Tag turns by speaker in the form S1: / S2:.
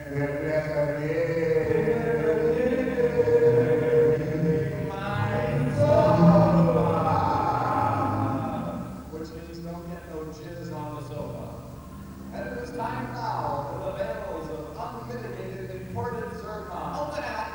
S1: Which means don't get no jizz on the sofa. And it is time now for the bells of unmitigated imported zircon.
S2: Open up!